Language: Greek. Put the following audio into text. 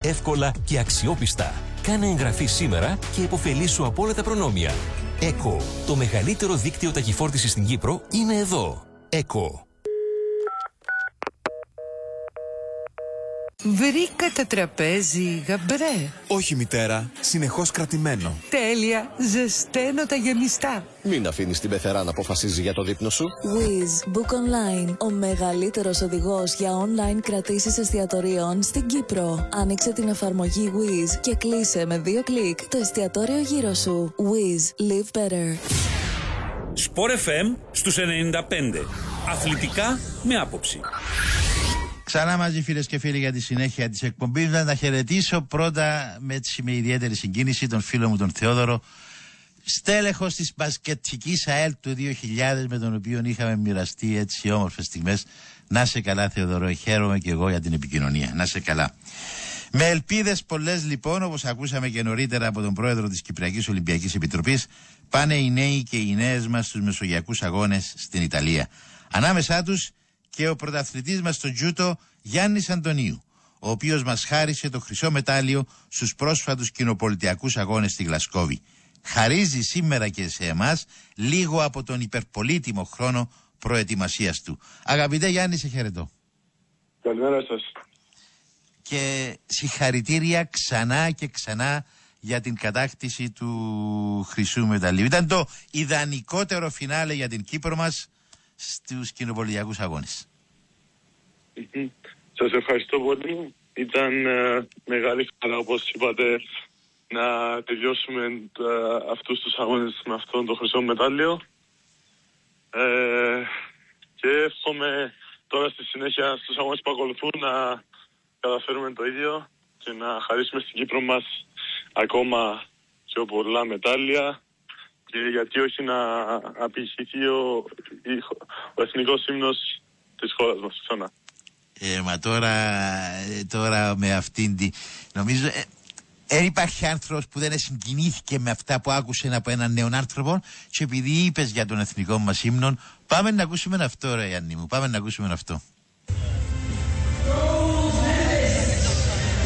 εύκολα και αξιόπιστα. Κάνε εγγραφή σήμερα και υποφελήσου από όλα τα προνόμια. ΕΚΟ, το μεγαλύτερο δίκτυο ταχυφόρτισης στην Κύπρο, είναι εδώ. ΕΚΟ. Βρήκατε τραπέζι, γαμπρέ? Όχι, μητέρα. Συνεχώς κρατημένο. Τέλεια. Ζεσταίνω τα γεμιστά. Μην αφήνεις την πεθερά να αποφασίζει για το δείπνο σου. Wizz Book Online. Ο μεγαλύτερος οδηγός για online κρατήσεις εστιατορίων στην Κύπρο. Άνοιξε την εφαρμογή Wizz και κλείσε με 2 κλικ το εστιατόριο γύρω σου. Wizz. Live better. Sport FM στους 95. Αθλητικά με άποψη. Ξανά μαζί, φίλες και φίλοι, για τη συνέχεια της εκπομπής. Να χαιρετήσω πρώτα με ιδιαίτερη συγκίνηση τον φίλο μου τον Θεόδωρο, στέλεχος της μπασκετικής ΑΕΛ του 2000, με τον οποίο είχαμε μοιραστεί έτσι όμορφες στιγμές. Να σε καλά, Θεόδωρο, χαίρομαι και εγώ για την επικοινωνία. Να σε καλά. Με ελπίδες πολλές, λοιπόν, όπως ακούσαμε και νωρίτερα από τον πρόεδρο της Κυπριακής Ολυμπιακής Επιτροπής, πάνε οι νέοι και οι νέες μας στους μεσογειακούς αγώνες στην Ιταλία. Ανάμεσά τους και ο πρωταθλητής μας στο τζούτο, Γιάννης Αντωνίου, ο οποίος μας χάρισε το χρυσό μετάλλιο στους πρόσφατους κοινοπολιτιακούς αγώνες στη Γλασκόβη. Χαρίζει σήμερα και σε εμάς λίγο από τον υπερπολίτιμο χρόνο προετοιμασίας του. Αγαπητέ Γιάννη, σε χαιρετώ. Καλημέρα σας. Και συγχαρητήρια ξανά και ξανά για την κατάκτηση του χρυσού μεταλλίου. Ήταν το ιδανικότερο φινάλε για την Κύπρο μας στους κοινοπολιτιακούς αγώνες. Σας ευχαριστώ πολύ. Ήταν μεγάλη χαρά, όπως είπατε, να τελειώσουμε αυτούς τους αγώνες με αυτόν το χρυσό μετάλλιο. Και εύχομαι τώρα στη συνέχεια στους αγώνες που ακολουθούν να καταφέρουμε το ίδιο και να χαρίσουμε στην Κύπρο μας ακόμα πιο πολλά μετάλλια. Και γιατί όχι να απηχηθεί ο εθνικός ύμνος της χώρας μας ξανά. Μα τώρα με αυτήν τη... Νομίζω υπάρχει άνθρωπος που δεν συγκινήθηκε με αυτά που άκουσε από έναν νέον άνθρωπο, και επειδή είπες για τον εθνικό μας ύμνο, πάμε να ακούσουμε αυτό, ρε Γιάννη μου, πάμε να ακούσουμε αυτό.